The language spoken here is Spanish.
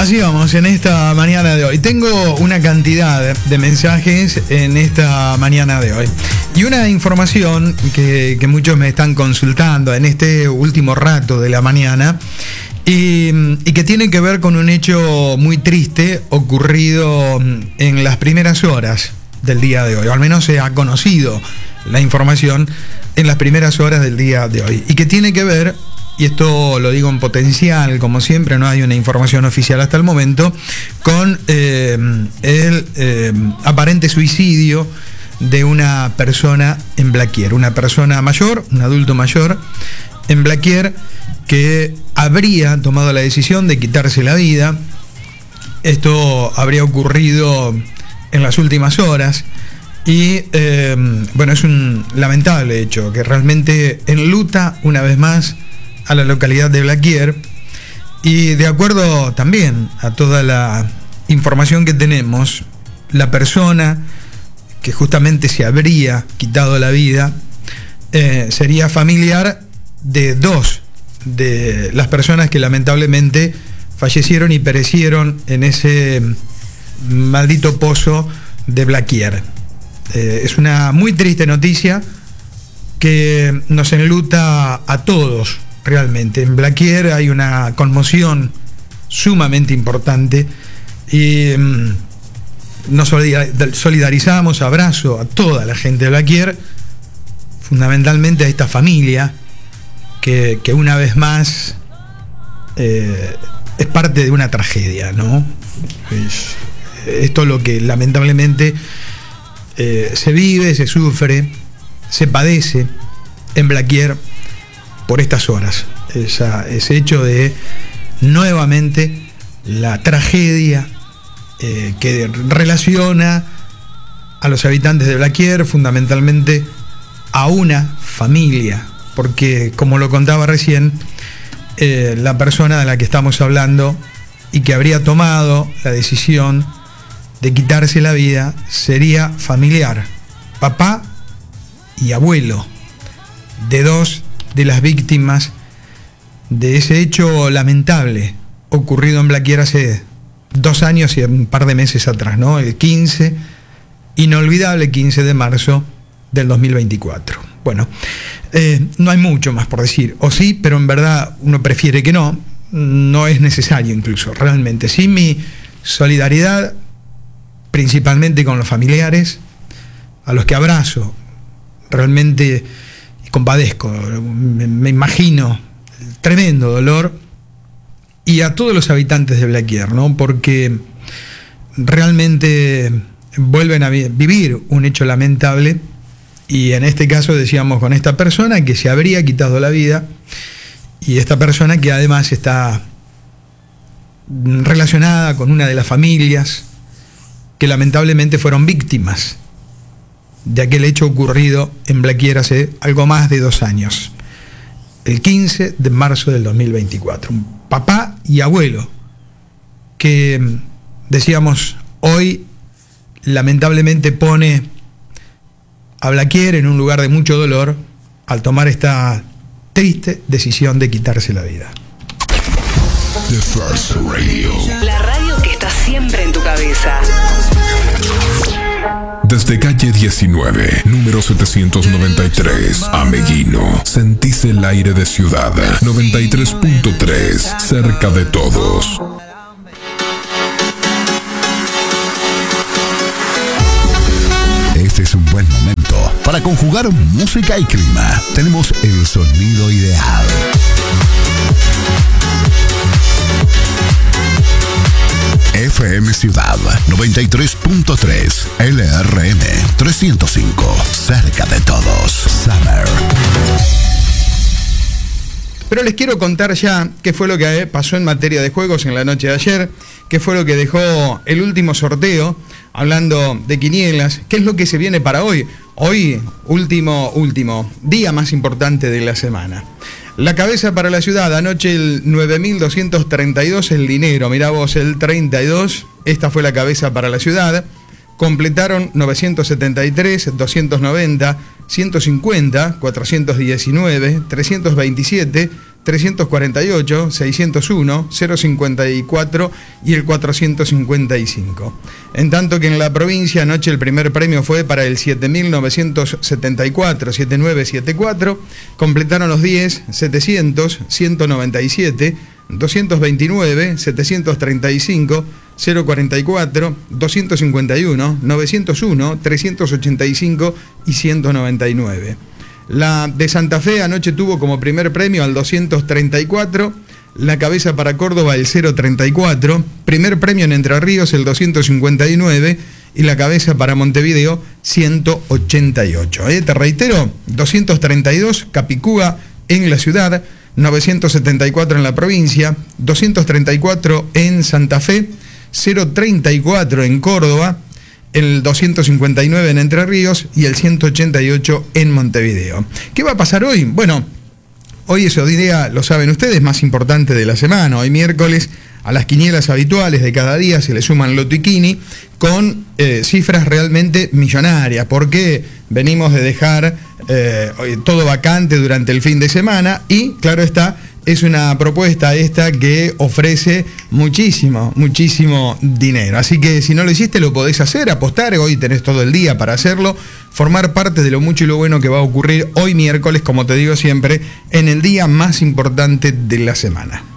Así vamos en esta mañana de hoy. Tengo una cantidad de mensajes en esta mañana de hoy. Y una información que muchos me están consultando en este último rato de la mañana y que tiene que ver con un hecho muy triste ocurrido en las primeras horas del día de hoy. O al menos se ha conocido la información en las primeras horas del día de hoy. Y que tiene que ver, y esto lo digo en potencial, como siempre, no hay una información oficial hasta el momento, con el aparente suicidio de una persona en Blaquier, una persona mayor, un adulto mayor en Blaquier, que habría tomado la decisión de quitarse la vida. Esto habría ocurrido en las últimas horas y bueno, es un lamentable hecho que realmente enluta una vez más a la localidad de Blaquier, y de acuerdo también a toda la información que tenemos, la persona que justamente se habría quitado la vida sería familiar de dos de las personas que lamentablemente fallecieron y perecieron en ese maldito pozo de Blaquier. Es una muy triste noticia que nos enluta a todos. Realmente, en Blaquier hay una conmoción sumamente importante y nos solidarizamos, abrazo a toda la gente de Blaquier, fundamentalmente a esta familia que una vez más es parte de una tragedia, ¿no? Esto es lo que lamentablemente se vive, se sufre, se padece en Blaquier por estas horas, ese hecho de nuevamente la tragedia que relaciona a los habitantes de Blaquier, fundamentalmente a una familia, porque como lo contaba recién, la persona de la que estamos hablando y que habría tomado la decisión de quitarse la vida sería familiar, papá y abuelo de dos de las víctimas de ese hecho lamentable ocurrido en Blaquier hace 2 años y un par de meses atrás, ¿no? El inolvidable 15 de marzo del 2024. Bueno, no hay mucho más por decir, o sí, pero en verdad uno prefiere que no es necesario incluso, realmente. Sí, mi solidaridad principalmente con los familiares, a los que abrazo, realmente compadezco, me imagino el tremendo dolor, y a todos los habitantes de Blaquier, ¿no? Porque realmente vuelven a vivir un hecho lamentable, y en este caso decíamos con esta persona que se habría quitado la vida, y esta persona que además está relacionada con una de las familias que lamentablemente fueron víctimas de aquel hecho ocurrido en Blaquier hace algo más de 2 años, el 15 de marzo del 2024. Un papá y abuelo que, decíamos, hoy lamentablemente pone a Blaquier en un lugar de mucho dolor al tomar esta triste decisión de quitarse la vida. The First Radio. La radio que está siempre en tu cabeza. Desde calle 19, número 793, Ameguino, sentís el aire de ciudad. 93.3, cerca de todos. Este es un buen momento para conjugar música y clima. Tenemos el sonido ideal. FM Ciudad 93.3, LRM 305, cerca de todos. Summer. Pero les quiero contar ya qué fue lo que pasó en materia de juegos en la noche de ayer, qué fue lo que dejó el último sorteo, hablando de quinielas, qué es lo que se viene para hoy. Hoy, último día más importante de la semana. La cabeza para la ciudad, anoche el 9.232, el dinero, mirá vos, el 32, esta fue la cabeza para la ciudad. Completaron 973, 290, 150, 419, 327, 348, 601, 054 y el 455. En tanto que en la provincia anoche el primer premio fue para el 7974, 7974, completaron los 10, 700, 197, 229, 735, 044, 251, 901, 385 y 199. La de Santa Fe anoche tuvo como primer premio al 234, la cabeza para Córdoba el 034, primer premio en Entre Ríos el 259 y la cabeza para Montevideo 188. Te reitero, 232 Capicúa en la ciudad, 974 en la provincia, 234 en Santa Fe, 034 en Córdoba, el 259 en Entre Ríos y el 188 en Montevideo. ¿Qué va a pasar hoy? Bueno, hoy es el día, lo saben ustedes, más importante de la semana. Hoy miércoles, a las quinielas habituales de cada día se le suman Loto y Quini con cifras realmente millonarias, porque venimos de dejar todo vacante durante el fin de semana y, claro está, es una propuesta esta que ofrece muchísimo dinero. Así que si no lo hiciste, lo podés hacer, apostar. Hoy tenés todo el día para hacerlo, formar parte de lo mucho y lo bueno que va a ocurrir hoy miércoles, como te digo siempre, en el día más importante de la semana.